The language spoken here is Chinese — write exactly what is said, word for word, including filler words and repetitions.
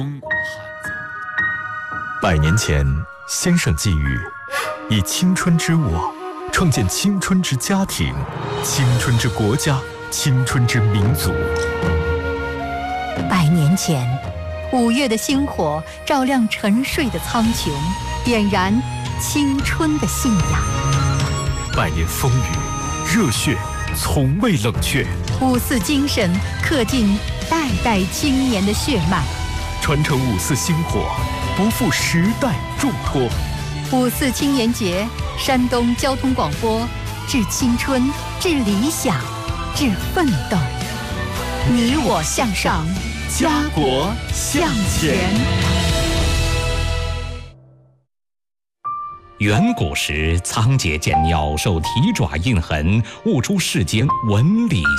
百年前，先生寄语：以青春之我，创建青春之家庭，青春之国家，青春之民族。 百年前，五月的星火照亮沉睡的苍穹，点燃青春的信仰。 百年风雨，热血从未冷却。 五四精神刻进代代青年的血脉， 传承五四星火，不负时代重托。 五四青年节，山东交通广播，致青春，致理想，致奋斗。你我向上，家国向前。 远古时，仓颉见鸟兽蹄爪印痕，悟出世间纹理